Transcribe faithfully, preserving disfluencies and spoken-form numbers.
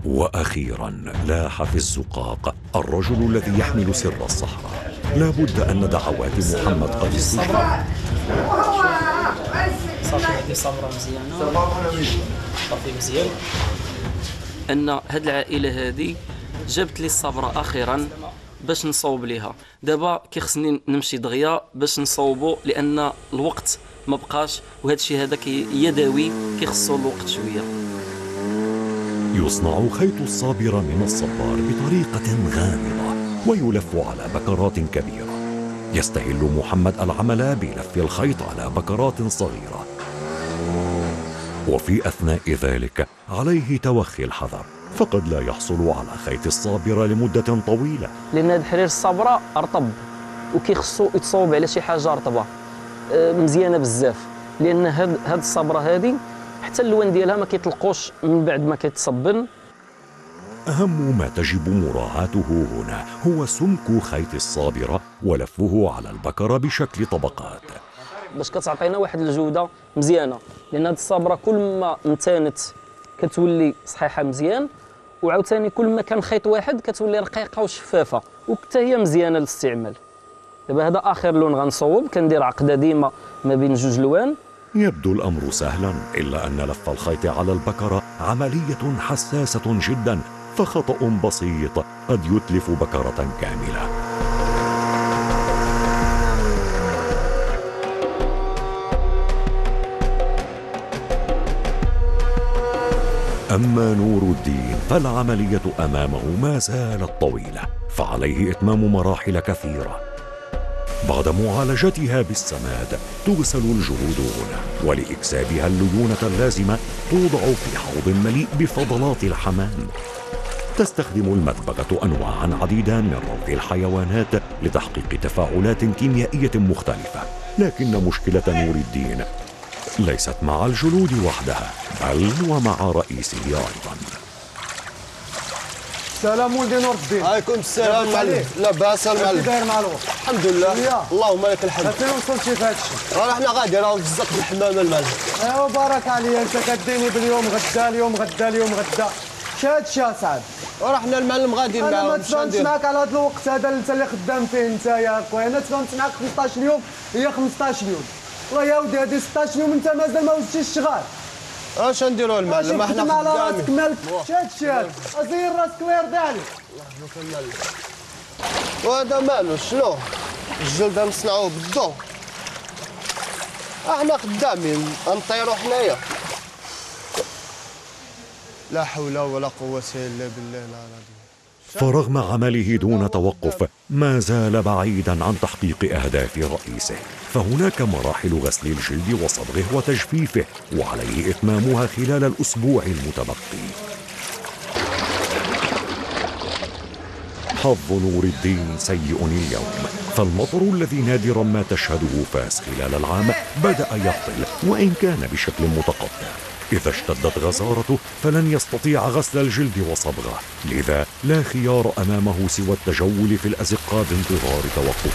وأخيرا لاح في الزقاق الرجل الذي يحمل سر الصحراء. لا بد أن دعوات محمد قد استجابت. صافي هذه صبرة مزيانة، صافي مزيان أن هاد العائلة هذه جابت لي الصبرة أخيرا باش نصوب ليها. دابا كيخصني نمشي دغيا باش نصوبو لأن الوقت ما بقاش، وهذا الشيء هذا يدوي كيخصو الوقت شوية. يصنع خيط الصابر من الصبار بطريقة غامضة ويلف على بكرات كبيرة. يستهل محمد العمل بلف الخيط على بكرات صغيرة، وفي أثناء ذلك عليه توخي الحذر، فقد لا يحصل على خيط الصابرة لمدة طويلة، لأن هاد الحرير الصابرة رطب وكيخصو يتصوب على شي حاجة رطبة مزيانة بزاف، لأن هاد هاد الصبرة هادي حتى اللون ديالها ما كيطلقوش من بعد ما كيتصبن. أهم ما تجب مراعاته هنا هو سمك خيط الصابرة ولفه على البكرة بشكل طبقات باش كتعطينا واحد الجودة مزيانة، لأن هاد الصبرة كل ما امتنت كتولي صحيحة مزيان، وعاوتاني كل ما كان خيط واحد كتولي رقيقة وشفافة وحتى هي مزيانة للاستعمال. دابا هذا آخر لون غنصوب، كندير عقدة ديما ما بين جوج لوان. يبدو الأمر سهلا، إلا أن لف الخيط على البكرة عملية حساسة جدا، فخطأ بسيط قد يتلف بكرة كاملة. أما نور الدين فالعملية أمامه ما زالت طويلة، فعليه إتمام مراحل كثيرة. بعد معالجتها بالسماد تغسل الجلود هنا، ولإكسابها الليونة اللازمة توضع في حوض مليء بفضلات الحمام. تستخدم المدبغة أنواعا عديدة من روث الحيوانات لتحقيق تفاعلات كيميائية مختلفة، لكن مشكلة نور الدين ليست مع الجلود وحدها بل ومع رئيسه أيضا. السلام ولدي نور الدين. عليكم السلام معلم. لاباس المعلم. كي داير مع الوقت؟ الحمد لله. اللهم لك الحمد. فين وصلتي في هذا الشيء؟ راه حنا غادي راه بزاف د الحمام المعلم. ايوا بارك عليا، انت كديني باليوم غدا اليوم غدا اليوم غدا. شاد شي اصاحبي. راه حنا المعلم غادي معاهم. انا ما تفاهمتش معاك على هذا الوقت هذا اللي انت اللي خدام فيه انت يا خويا، انا تفاهمت معاك خمسطاش يوم هي خمسطاش يوم. والله يا ودي هذه ستطاش يوم انت مازال ما وزتيش الشغال. اش نديروا المعلم احنا خدامين. على راسك مالك شاد شاد ازير راسك ويرضي عليك. الله يبارك المعلم. وهذا مالو شنو؟ الجلد نصنعوه بالضو. احنا خدامين نطيروا حنايا. لا حول ولا قوة الا بالله العظيم. فرغم عمله دون توقف ما زال بعيدا عن تحقيق أهداف رئيسه، فهناك مراحل غسل الجلد وصبغه وتجفيفه، وعليه إتمامها خلال الأسبوع المتبقي. حظ نور الدين سيء اليوم، فالمطر الذي نادرا ما تشهده فاس خلال العام بدأ يهطل وإن كان بشكل متقطع. إذا اشتدت غزارته فلن يستطيع غسل الجلد وصبغه، لذا لا خيار أمامه سوى التجول في الأزقة بانتظار توقفه.